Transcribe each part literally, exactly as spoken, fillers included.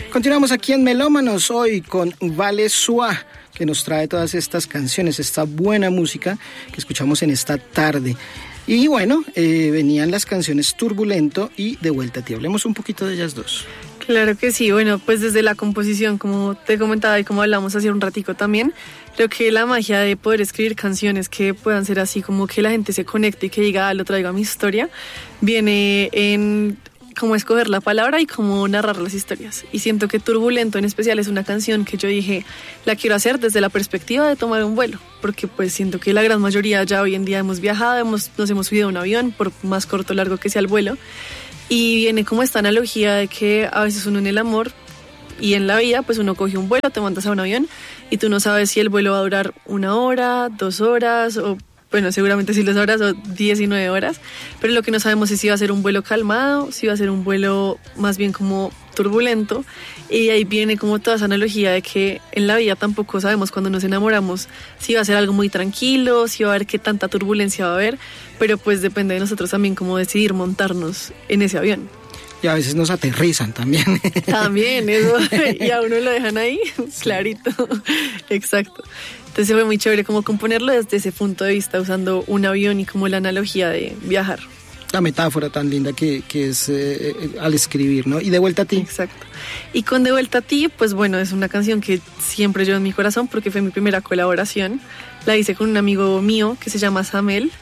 Continuamos aquí en Melómanos hoy con Vale Suá, que nos trae todas estas canciones, esta buena música que escuchamos en esta tarde. Y bueno, eh, venían las canciones Turbulento y De Vuelta a Ti. Hablemos un poquito de ellas dos. Claro que sí, bueno, pues desde la composición, como te comentaba y como hablamos hace un ratico también, creo que la magia de poder escribir canciones que puedan ser así, como que la gente se conecte y que diga, ah, lo traigo a mi historia, viene en cómo escoger la palabra y cómo narrar las historias. Y siento que Turbulento en especial es una canción que yo dije, la quiero hacer desde la perspectiva de tomar un vuelo, porque pues siento que la gran mayoría ya hoy en día hemos viajado, hemos, nos hemos subido a un avión, por más corto o largo que sea el vuelo, y viene como esta analogía de que a veces uno en el amor y en la vida, pues uno coge un vuelo, te montas a un avión y tú no sabes si el vuelo va a durar una hora, dos horas o bueno, seguramente sí las horas o diecinueve horas, pero lo que no sabemos es si va a ser un vuelo calmado, si va a ser un vuelo más bien como turbulento, y ahí viene como toda esa analogía de que en la vida tampoco sabemos cuando nos enamoramos si va a ser algo muy tranquilo, si va a haber qué tanta turbulencia va a haber, pero pues depende de nosotros también cómo decidir montarnos en ese avión. Y a veces nos aterrizan también. También, eso, y a uno lo dejan ahí, clarito, exacto. Entonces fue muy chévere como componerlo desde ese punto de vista, usando un avión y como la analogía de viajar. La metáfora tan linda que, que es eh, al escribir, ¿no? Y De Vuelta a Ti. Exacto. Y con De Vuelta a Ti, pues bueno, es una canción que siempre llevo en mi corazón porque fue mi primera colaboración. La hice con un amigo mío que se llama Samel.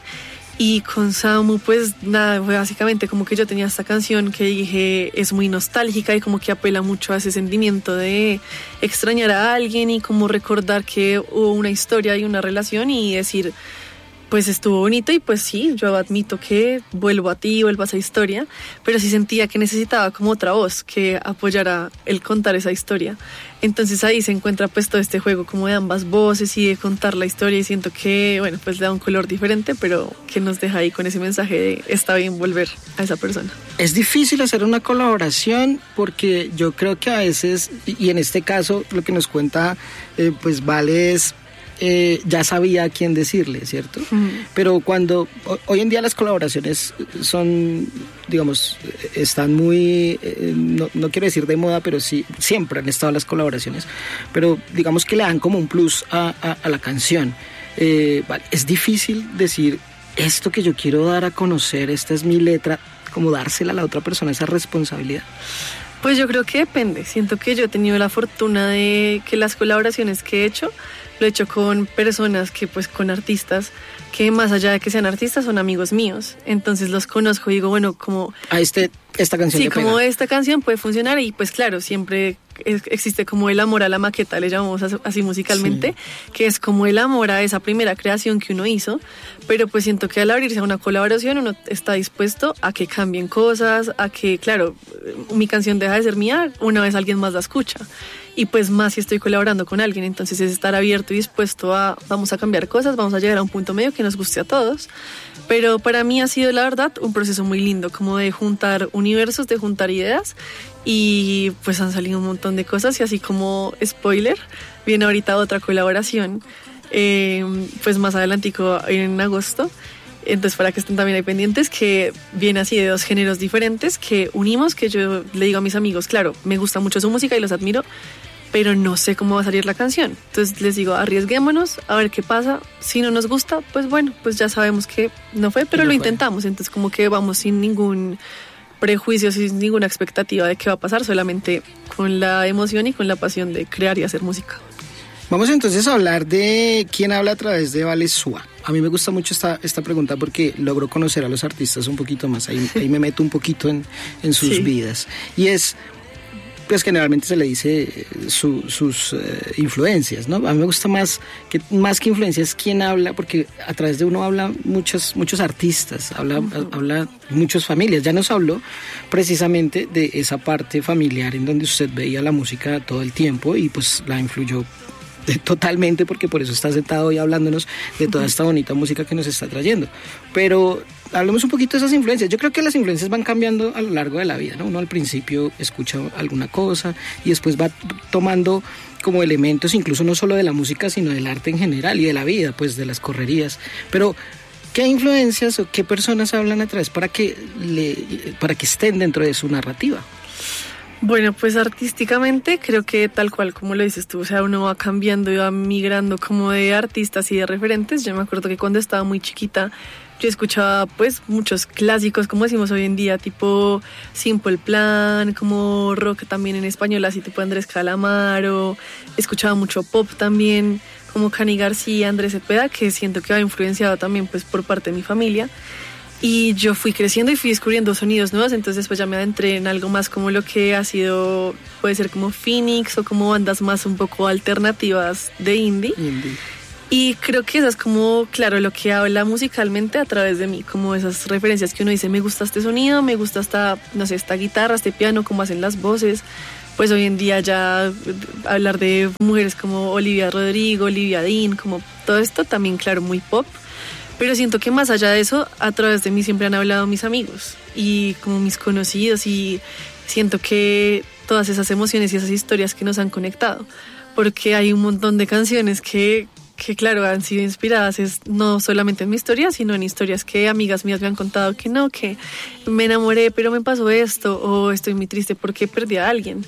Y con Samu, pues nada, fue básicamente como que yo tenía esta canción que dije es muy nostálgica y como que apela mucho a ese sentimiento de extrañar a alguien y como recordar que hubo una historia y una relación y decir, pues estuvo bonito y pues sí, yo admito que vuelvo a ti, vuelvo a esa historia, pero sí sentía que necesitaba como otra voz que apoyara el contar esa historia. Entonces ahí se encuentra pues todo este juego como de ambas voces y de contar la historia y siento que, bueno, pues le da un color diferente, pero que nos deja ahí con ese mensaje de está bien volver a esa persona. Es difícil hacer una colaboración porque yo creo que a veces, y en este caso lo que nos cuenta eh, pues Vale es Eh, ya sabía a quién decirle, ¿cierto? Uh-huh. Pero cuando hoy en día las colaboraciones son, digamos, están muy, eh, no, no quiero decir de moda, pero sí, siempre han estado las colaboraciones, pero digamos que le dan como un plus a, a, a la canción. Eh, vale, es difícil decir, esto que yo quiero dar a conocer, esta es mi letra, como dársela a la otra persona, esa responsabilidad. Pues yo creo que depende. Siento que yo he tenido la fortuna de que las colaboraciones que he hecho lo he hecho con personas que, pues, con artistas que más allá de que sean artistas son amigos míos. Entonces los conozco y digo, bueno, como... A este, esta canción. Sí, le como pega. esta canción puede funcionar y pues claro, siempre existe como el amor a la maqueta, le llamamos así musicalmente, sí, que es como el amor a esa primera creación que uno hizo, pero pues siento que al abrirse a una colaboración uno está dispuesto a que cambien cosas, a que, claro, mi canción deja de ser mía una vez alguien más la escucha. Y pues más si estoy colaborando con alguien, entonces es estar abierto y dispuesto a, vamos a cambiar cosas, vamos a llegar a un punto medio que nos guste a todos. Pero para mí ha sido, la verdad, un proceso muy lindo, como de juntar universos, de juntar ideas, y pues han salido un montón de cosas, y así como spoiler, viene ahorita otra colaboración, eh, pues más adelantico en agosto. Entonces para que estén también ahí pendientes, que viene así de dos géneros diferentes que unimos, que yo le digo a mis amigos, claro, me gusta mucho su música y los admiro, pero no sé cómo va a salir la canción. Entonces les digo, arriesguémonos, a ver qué pasa. Si no nos gusta, pues bueno, pues ya sabemos que no fue, pero no lo fue. Intentamos. Entonces como que vamos sin ningún prejuicio, sin ninguna expectativa de qué va a pasar, solamente con la emoción y con la pasión de crear y hacer música. Vamos entonces a hablar de quién habla a través de Vale Suá. A mí me gusta mucho esta, esta pregunta porque logro conocer a los artistas un poquito más. Ahí, ahí me meto un poquito en, en sus sí. vidas. Y es, pues generalmente se le dice su, sus eh, influencias, ¿no? A mí me gusta más que, más que influencias quién habla, porque a través de uno habla muchos, muchos artistas, habla, uh-huh. habla muchas familias. Ya nos habló precisamente de esa parte familiar en donde usted veía la música todo el tiempo y pues la influyó totalmente, porque por eso está sentado hoy hablándonos de toda esta bonita música que nos está trayendo. Pero hablemos un poquito de esas influencias. Yo creo que las influencias van cambiando a lo largo de la vida, ¿no? Uno al principio escucha alguna cosa y después va tomando como elementos, incluso no solo de la música, sino del arte en general y de la vida, pues de las correrías. Pero ¿qué influencias o qué personas hablan a través para que, le, para que estén dentro de su narrativa? Bueno, pues artísticamente creo que tal cual como lo dices tú, o sea, uno va cambiando y va migrando como de artistas y de referentes. Yo me acuerdo que cuando estaba muy chiquita yo escuchaba pues muchos clásicos, como decimos hoy en día, tipo Simple Plan, como rock también en español, así tipo Andrés Calamaro. Escuchaba mucho pop también, como Cani García, Andrés Cepeda, que siento que ha influenciado también pues por parte de mi familia. Y yo fui creciendo y fui descubriendo sonidos nuevos, entonces pues ya me adentré en algo más como lo que ha sido, puede ser como Phoenix o como bandas más un poco alternativas de indie. Indie. Y creo que eso es como, claro, lo que habla musicalmente a través de mí, como esas referencias que uno dice, me gusta este sonido, me gusta esta, no sé, esta guitarra, este piano, cómo hacen las voces. Pues hoy en día ya hablar de mujeres como Olivia Rodrigo, Olivia Dean, como todo esto también, claro, muy pop. Pero siento que más allá de eso, a través de mí siempre han hablado mis amigos y como mis conocidos, y siento que todas esas emociones y esas historias que nos han conectado, porque hay un montón de canciones que, que claro, han sido inspiradas es, no solamente en mi historia, sino en historias que amigas mías me han contado que no, que me enamoré pero me pasó esto, o estoy muy triste porque perdí a alguien.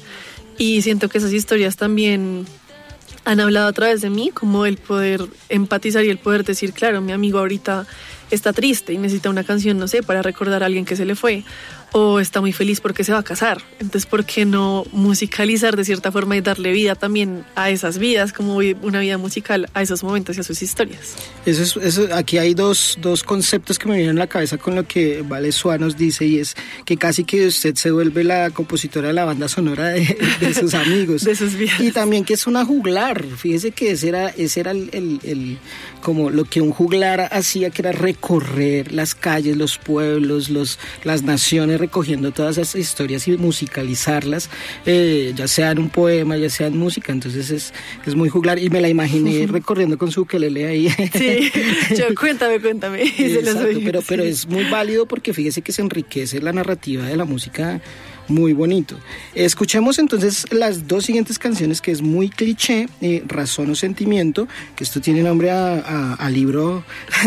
Y siento que esas historias también han hablado a través de mí, como el poder empatizar y el poder decir, claro, mi amigo ahorita está triste y necesita una canción, no sé, para recordar a alguien que se le fue, o está muy feliz porque se va a casar. Entonces, ¿por qué no musicalizar de cierta forma y darle vida también a esas vidas, como una vida musical a esos momentos y a sus historias? Eso es, eso, aquí hay dos, dos conceptos que me vienen a la cabeza con lo que Vale Súa nos dice, y es que casi que usted se vuelve la compositora de la banda sonora de, de sus amigos. De sus vidas. Y también que es una juglar. Fíjese que ese era, ese era el, el, el, como lo que un juglar hacía, que era recorrer las calles, los pueblos, los, las naciones, recogiendo todas esas historias y musicalizarlas, eh, ya sea en un poema, ya sea en música. Entonces es, es muy juglar, y me la imaginé recorriendo con su ukelele ahí. Sí, yo cuéntame, cuéntame. Exacto, pero, pero es muy válido porque fíjese que se enriquece la narrativa de la música. Muy bonito. Escuchemos entonces las dos siguientes canciones, que es muy cliché, eh, Razón o Sentimiento, que esto tiene nombre a, a, a libro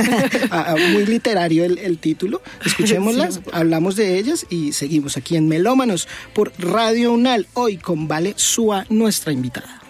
a, a muy literario el, el título. Escuchémoslas, sí. Hablamos de ellas y seguimos aquí en Melómanos por Radio Unal, hoy con Vale Súa, nuestra invitada.